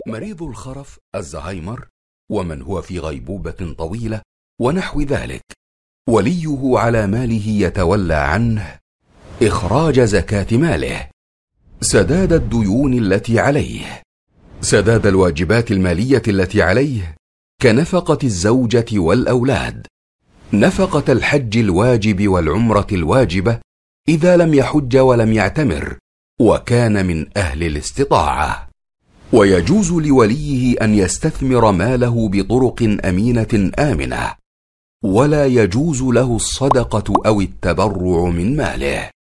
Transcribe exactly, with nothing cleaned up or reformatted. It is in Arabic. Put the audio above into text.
مريض الخرف، الزهايمر، ومن هو في غيبوبة طويلة ونحو ذلك، وليه على ماله يتولى عنه إخراج زكاة ماله، سداد الديون التي عليه، سداد الواجبات المالية التي عليه كنفقة الزوجة والأولاد، نفقة الحج الواجب والعمرة الواجبة إذا لم يحج ولم يعتمر وكان من أهل الاستطاعة. ويجوز لوليه أن يستثمر ماله بطرق أمينة آمنة، ولا يجوز له الصدقة أو التبرع من ماله.